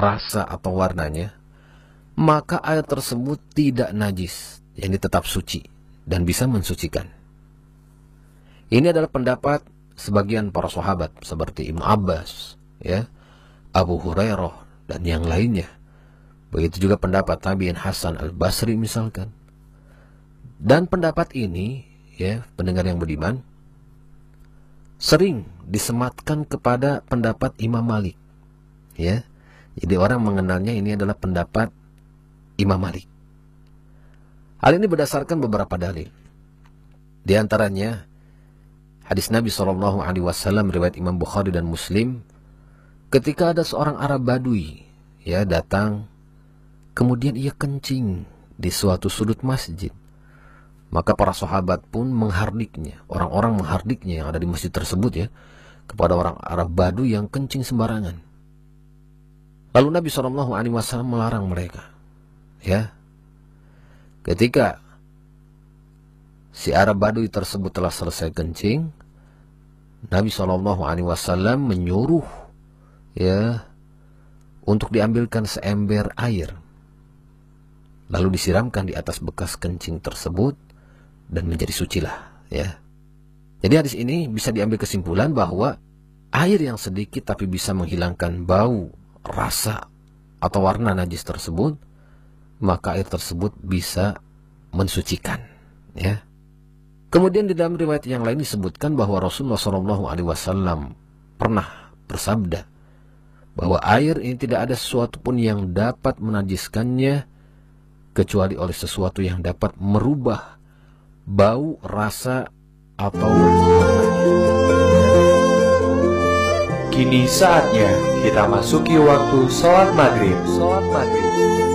rasa atau warnanya, maka air tersebut tidak najis, yakni tetap suci dan bisa mensucikan. Ini adalah pendapat sebagian para sahabat seperti Ibnu Abbas, ya, Abu Hurairah dan yang lainnya. Begitu juga pendapat tabi'in Hasan al-Basri misalkan. Dan pendapat ini, ya, pendengar yang beriman, sering disematkan kepada pendapat Imam Malik, ya. Jadi orang mengenalnya ini adalah pendapat Imam Malik. Hal ini berdasarkan beberapa dalil. Di antaranya hadis Nabi SAW riwayat Imam Bukhari dan Muslim, ketika ada seorang Arab Badui, ya, datang, kemudian ia kencing di suatu sudut masjid. Maka para sahabat pun menghardiknya, orang-orang menghardiknya yang ada di masjid tersebut, ya, kepada orang Arab Badui yang kencing sembarangan. Lalu Nabi SAW melarang mereka, ya. Ketika si Arab Badui tersebut telah selesai kencing, Nabi SAW menyuruh, ya, untuk diambilkan seember air, lalu disiramkan di atas bekas kencing tersebut dan menjadi sucilah, ya. Jadi hadis ini bisa diambil kesimpulan bahwa air yang sedikit tapi bisa menghilangkan bau, rasa atau warna najis tersebut, maka air tersebut bisa mensucikan, ya. Kemudian di dalam riwayat yang lain disebutkan bahwa Rasulullah SAW pernah bersabda bahwa air ini tidak ada sesuatu pun yang dapat menajiskannya kecuali oleh sesuatu yang dapat merubah bau, rasa atau warnanya. Kini saatnya kita masuki waktu sholat maghrib.